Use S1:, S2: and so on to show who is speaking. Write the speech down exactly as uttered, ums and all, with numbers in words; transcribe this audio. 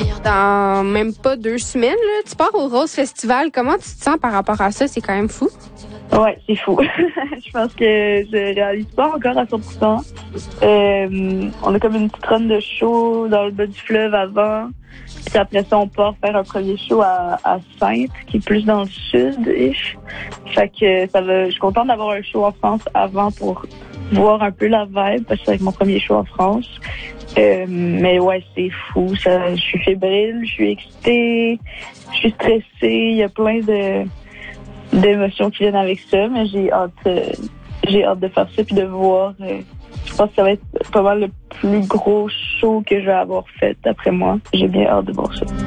S1: Dans même pas deux semaines, là, tu pars au Rose Festival. Comment tu te sens par rapport à ça? C'est quand même fou.
S2: Ouais, c'est fou. Je pense que je réalise pas encore à cent pour cent. Euh, on a comme une petite run de show dans le bas du fleuve avant. Puis après ça, on part faire un premier show à, à Sainte, qui est plus dans le sud-ish. Fait que ça va, je suis contente d'avoir un show en France avant pour voir un peu la vibe, parce que c'est avec mon premier show en France. Euh, mais ouais, c'est fou. Ça, je suis fébrile, je suis excitée, je suis stressée. Il y a plein de d'émotions qui viennent avec ça, mais j'ai hâte, euh, j'ai hâte de faire ça puis de voir. Euh, je pense que ça va être pas mal le plus gros show que je vais avoir fait, d'après moi. J'ai bien hâte de voir ça.